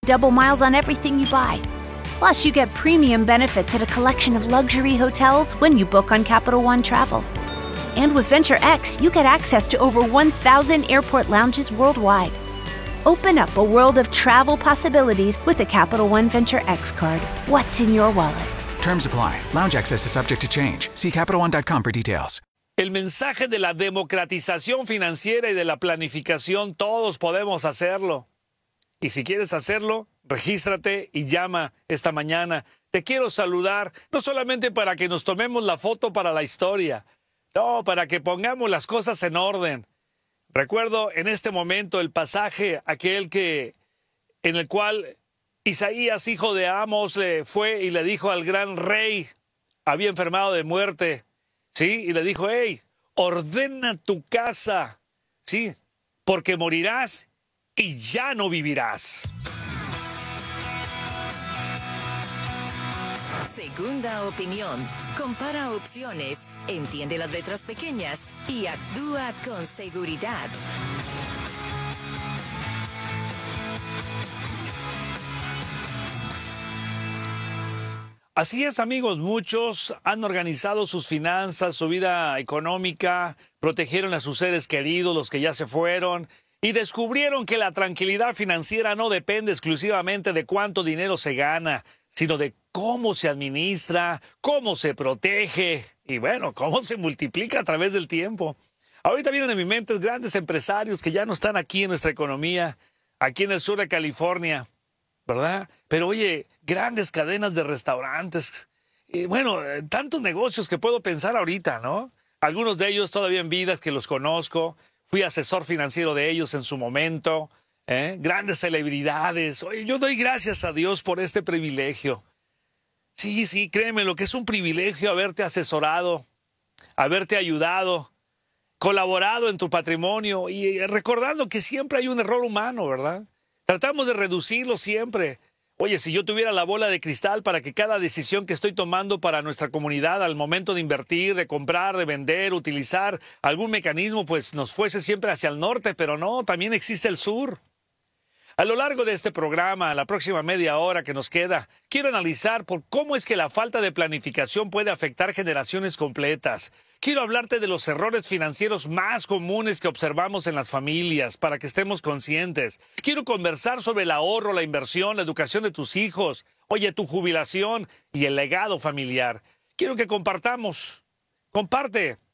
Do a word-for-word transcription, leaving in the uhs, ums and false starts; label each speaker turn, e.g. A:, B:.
A: double miles on everything you buy. Plus, you get premium benefits at a collection of luxury hotels when you book on Capital One Travel. And with Venture X, you get access to over one thousand airport lounges worldwide. Open up a world of travel possibilities with the Capital One Venture X card. What's in your wallet?
B: Terms apply. Lounge access is subject to change. See Capital One dot com for details.
C: El mensaje de la democratización financiera y de la planificación, todos podemos hacerlo. Y si quieres hacerlo, regístrate y llama esta mañana. Te quiero saludar, no solamente para que nos tomemos la foto para la historia, no, para que pongamos las cosas en orden. Recuerdo en este momento el pasaje, aquel que, en el cual Isaías, hijo de Amos, le fue y le dijo al gran rey, había enfermado de muerte, ¿sí? Y le dijo, hey, ordena tu casa, ¿sí? Porque morirás y ya no vivirás.
D: Segunda opinión. Compara opciones, entiende las letras pequeñas y actúa con seguridad.
C: Así es, amigos, muchos han organizado sus finanzas, su vida económica, protegieron a sus seres queridos, los que ya se fueron, y descubrieron que la tranquilidad financiera no depende exclusivamente de cuánto dinero se gana, sino de cómo se administra, cómo se protege y, bueno, cómo se multiplica a través del tiempo. Ahorita vienen a mi mente grandes empresarios que ya no están aquí en nuestra economía, aquí en el sur de California, ¿verdad? Pero, oye, grandes cadenas de restaurantes, y, bueno, tantos negocios que puedo pensar ahorita, ¿no? Algunos de ellos todavía en vida, que los conozco, fui asesor financiero de ellos en su momento, ¿eh? Grandes celebridades. Oye, yo doy gracias a Dios por este privilegio. Sí, sí, créeme, lo que es un privilegio haberte asesorado, haberte ayudado, colaborado en tu patrimonio y recordando que siempre hay un error humano, ¿verdad? Tratamos de reducirlo siempre. Oye, si yo tuviera la bola de cristal para que cada decisión que estoy tomando para nuestra comunidad al momento de invertir, de comprar, de vender, utilizar algún mecanismo, pues nos fuese siempre hacia el norte, pero no, también existe el sur. A lo largo de este programa, la próxima media hora que nos queda, quiero analizar por cómo es que la falta de planificación puede afectar generaciones completas. Quiero hablarte de los errores financieros más comunes que observamos en las familias, para que estemos conscientes. Quiero conversar sobre el ahorro, la inversión, la educación de tus hijos, oye, tu jubilación y el legado familiar. Quiero que compartamos. Comparte